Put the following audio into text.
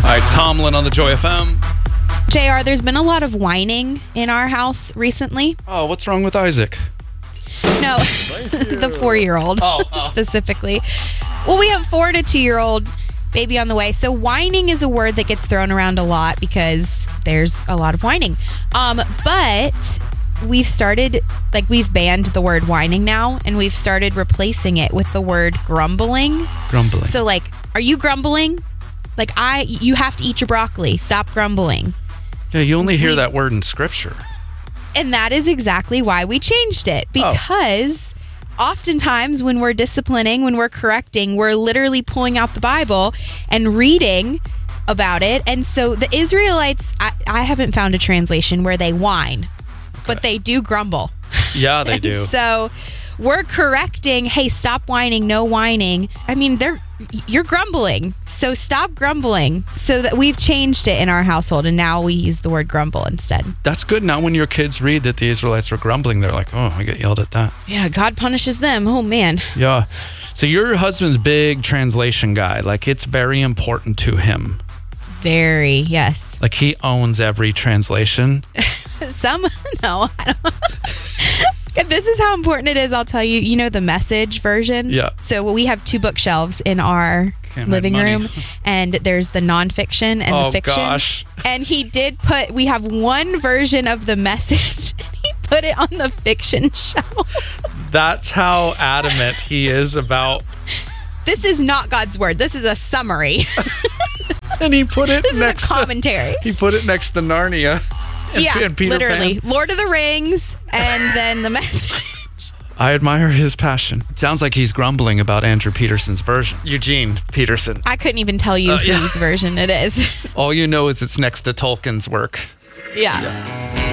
right, Tomlin on the Joy FM. JR, there's been a lot of whining in our house recently. Oh, what's wrong with Isaac? No, the 4-year-old specifically. Well, we have 4 and a 2-year-old baby on the way. So whining is a word that gets thrown around a lot because there's a lot of whining. But we've started, we've banned the word whining now, and we've started replacing it with the word grumbling. Grumbling. So are you grumbling? You have to eat your broccoli. Stop grumbling. Yeah, you only hear that word in scripture. And that is exactly why we changed it. Because oftentimes when we're disciplining, when we're correcting, we're literally pulling out the Bible and reading about it. And so the Israelites, I haven't found a translation where they whine, but they do grumble. Yeah, they do. So we're correcting, hey, stop whining, no whining. I mean, you're grumbling, so stop grumbling. So that we've changed it in our household, and now we use the word grumble instead. That's good. Now when your kids read that the Israelites were grumbling, they're like, oh, I get yelled at that. Yeah, God punishes them. Oh, man. Yeah. So your husband's big translation guy. It's very important to him. Very, yes. He owns every translation. No, I don't. This is how important it is. I'll tell you. You know the Message version? Yeah. So we have 2 bookshelves in our living room, and there's the nonfiction and the fiction. Oh, gosh. And he did we have one version of the Message, and he put it on the fiction shelf. That's how adamant he is about. This is not God's word. This is a summary. And he put it this is a commentary. He put it next to Narnia. And Peter literally. Pan. Lord of the Rings, and then the Message. I admire his passion. It sounds like he's grumbling about Andrew Peterson's version. Eugene Peterson. I couldn't even tell you whose version it is. All you know is it's next to Tolkien's work. Yeah.